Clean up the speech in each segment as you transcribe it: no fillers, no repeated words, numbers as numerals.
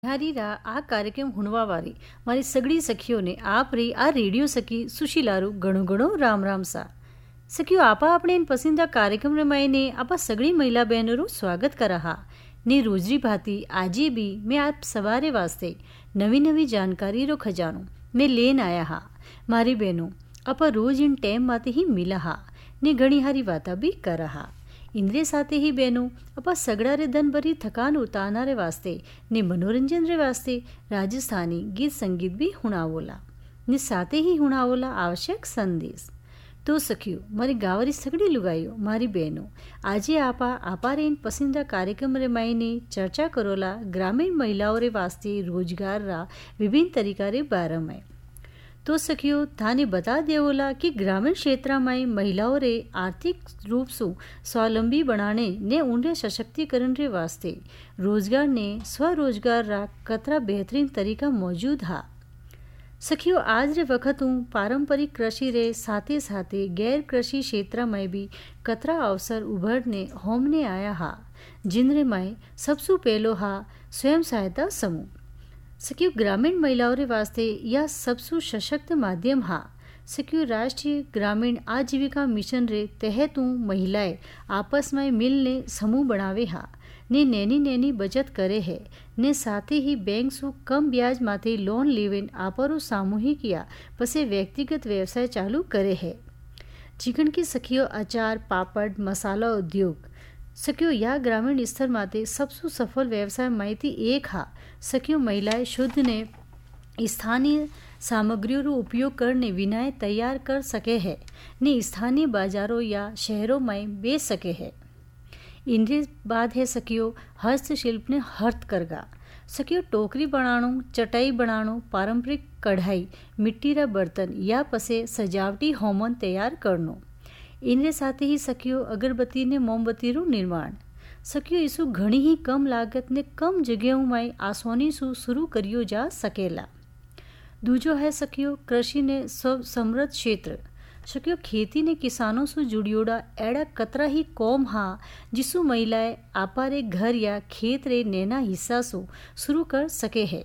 રા આ કાર્યક્રમ હુણવાવાળી મારી સગડી સખીઓને આપ રે આ રેડિયો સખી સુશીલારું ઘણો ઘણો રામ રામ સા સખીઓ આપા આપણે પસંદા કાર્યક્રમ રમાઈને આપા સગડી મહિલા બહેનોનું સ્વાગત કરાहा ને રોજરી ભાતી આજે બી मैं आप सवारे वास्ते नवी नवी जानकारी रो खजानो मैं लेन आया हा मारी बहनों आपा रोज इन टाइम माते ही मिला हा ने घणी हारी वाता भी करा इंद्रे साथे ही बहनों अपा सगड़ा रे धन भरी थकान उतारना रे वास्ते ने मनोरंजन रे वास्ते राजस्थानी गीत संगीत भी हुणावोला ने साथे ही हुणावोला आवश्यक संदेश। तो सखियो मारी गावरी सगड़ी लुगाईयो मारी बहनों આજે આપા રે પસંદા કાર્યક્રम रे मायने चर्चा करोला ग्रामीण महिलाओं रे वास्ते रोजगार रा विभिन्न तरीका रे बारे में। तो सखियो थाने बता देवोला कि ग्रामीण क्षेत्र में महिलाओं रे आर्थिक रूप से स्वावलंबी बनाने ने उनके सशक्तिकरण रे वास्ते रोजगार ने स्वरोजगार रा कतरा बेहतरीन तरीका मौजूद हा। सखियो आज रे वक्त पारंपरिक कृषि रे साथे साथे गैर कृषि क्षेत्र में भी कतरा अवसर उभरने होमने आया हा जिनरे में सबसु पहलो हा स्वयं सहायता समूह। सखियो ग्रामीण महिलाओं रे वास्ते यह सबसु सशक्त माध्यम हा। सखियो राष्ट्रीय ग्रामीण आजीविका मिशन रे तहत महिलाएं आपस में मिलने समूह बनावे हा ने नैनी नैनी बचत करे है ने साथ ही बैंक सु कम ब्याज माथे लोन लेवेन आपरो सामूहिक या पसे व्यक्तिगत व्यवसाय चालू करे है। चिकन की सखियो अचार पापड़ मसाला उद्योग सखियो या ग्रामीण स्तर माते सबसु सफल व्यवसाय माहिती एक हा। सखियो महिलाएं शुद्ध ने स्थानीय सामग्रियों रो उपयोग करने विनाय तैयार कर सके है ने स्थानीय बाजारों या शहरों में बेच सके है। इनके बाद है सखियो हस्तशिल्प ने हर्थ करगा। सखियो टोकरी बनाणो चटाई बनाणो पारंपरिक कढ़ाई मिट्टी रा बर्तन या पसे सजावटी होमन तैयार करनो। इनके साथ ही सखियो अगरबत्ती ने मोमबत्ती रू निर्माण सखियो इसु घणी ही कम लागत ने कम जगहों में आसानी से शुरू करियो जा सकेला। दूजो है सखियो कृषि ने समृद्ध क्षेत्र सखियो खेती ने किसानों से जुड़ियोड़ा एड़ा कतरा ही कौम हा जिसु महिलाएं आपारे घर या खेत रे नैना हिस्सा सो शुरू कर सके है।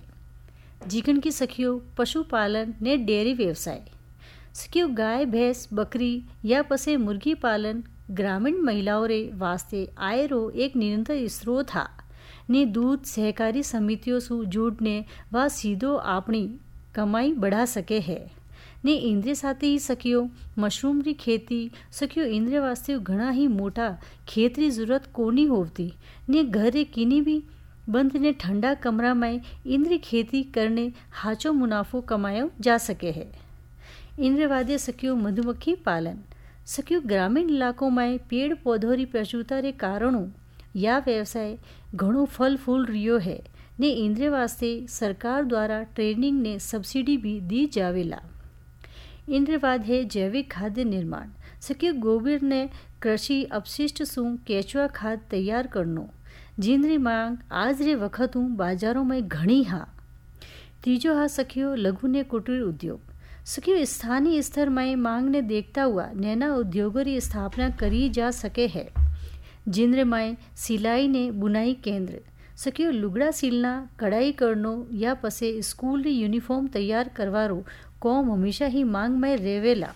जीकन की सखियो पशुपालन ने डेयरी व्यवसाय सखियो गाय भैंस बकरी या पसे मुर्गी पालन ग्रामीण महिलाओं रे वास्ते आय रो एक निरंतर स्रोत हा ने दूध सहकारी समितियों से जुड़ने व सीधो अपनी कमाई बढ़ा सके है ने इंद्र साथ ही सखियो मशरूम री खेती सखियो इंद्र वास्ते घना ही मोटा खेत री जरूरत कोनी होती ने घर रे किनी भी बंद ने ठंडा कमरा में इंद्र खेती करने हाचो मुनाफो कमायो जा सके है। इंद्रवाद्य सखियो मधुमक्खी पालन सखियो ग्रामीण इलाकों में पेड़ पौधों री प्रचुरता रे कारणों या व्यवसाय घणो फल फूल रियो है ने इंद्र वास्ते सरकार द्वारा ट्रेनिंग ने सब्सिडी भी दी जावेला। इंद्रवाद है जैविक खाद्य निर्माण सखियो गोबर ने कृषि अपशिष्ट सु केचुआ खाद तैयार करनो जिनरी मांग आज रे वक्त बाजारों में घणी हा। तीजो हा सखियो लघु ने कुटीर उद्योग सखियो स्थानीय स्तर में मांग ने देखता हुआ नैना उद्योगों की स्थापना करी जा सके है जिनरे में सिलाई ने बुनाई केंद्र सखियो लुगड़ा सिलना कढ़ाई करनो या पसे स्कूल री यूनिफॉर्म तैयार करवारो कौम हमेशा ही मांग में रेवेला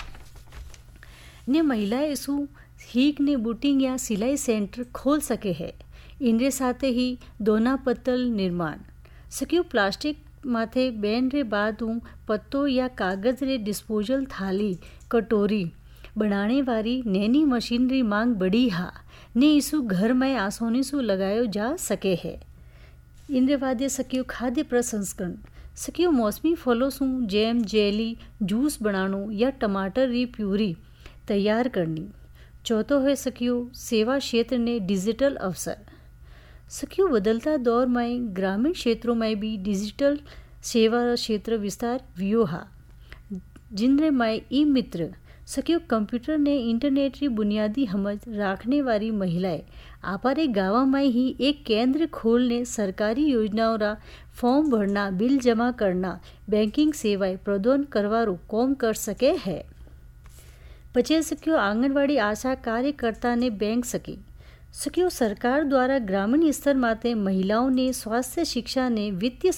ने महिलाएं इसु हीक ने बुटिंग या सिलाई सेंटर खोल सके है। इनके साथ ही दोना पत्तल निर्माण सखियो प्लास्टिक माथे बैन रे बाद पत्तों या कागज रे डिस्पोजल थाली कटोरी बनाने वाली नैनी मशीनरी मांग बड़ी हा ने इसु घर में आसानी से लगायो जा सके है। इंद्रवाद्य सखियो खाद्य प्रसंस्करण सखियो मौसमी फलों से जैम जेली जूस बनानो या टमाटर री प्यूरी तैयार करनी। चौथो है सखियो सेवा क्षेत्र ने डिजिटल अवसर सखियो बदलता दौर में ग्रामीण क्षेत्रों में भी डिजिटल सेवा क्षेत्र विस्तार वियो हा जिनरे में ई मित्र सखियो कंप्यूटर ने इंटरनेट री बुनियादी समझ रखने वाली महिलाएं आपारे गाँव में ही एक केंद्र खोलने सरकारी योजनाओं रा फॉर्म भरना बिल जमा करना बैंकिंग सेवाएं प्रदान करवारो कौम कर सके है। पचे सखियो आंगनवाड़ी आशा कार्यकर्ता ने बैंक सखियो सरकार द्वारा ग्रामीण स्तर माते महिलाओं ने स्वास्थ्य शिक्षा ने वित्तीय